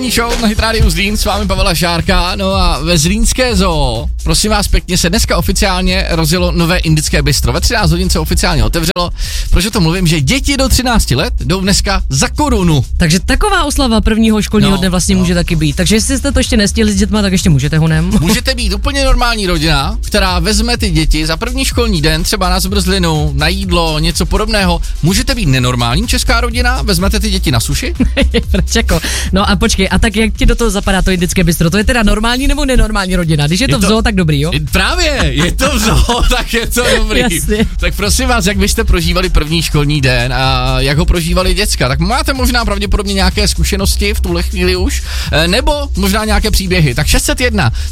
ranní show na Hit Radio Zlín, s vámi Pavela Šárka, no a ve zlínské zoo, prosím vás pěkně, se dneska oficiálně rozjelo nové indické bistro. Ve 13 hodin se oficiálně otevřelo, protože to mluvím, že děti do 13 let jdou dneska za korunu. Takže taková oslava prvního školního dne vlastně může taky být. Takže jestli jste to ještě nestihli s dětma, tak ještě můžete, honem. Můžete být úplně normální rodina, která vezme ty děti za první školní den, třeba na zmrzlinu, na jídlo, něco podobného. Můžete být nenormální česká rodina, vezmete ty děti na suši? Proč jako? No a počkej, a tak jak ti do toho zapadá to indické bistro? To je teda normální nebo nenormální rodina? Když je to v zoo, tak dobrý, jo? Právě, je to v zoo, tak je to dobrý. Jasně. Tak prosím vás, jak byste prožívali první školní den a jak ho prožívali děcka, tak máte možná pravděpodobně nějaké zkušenosti v tuhle chvíli už, nebo možná nějaké příběhy. Tak 601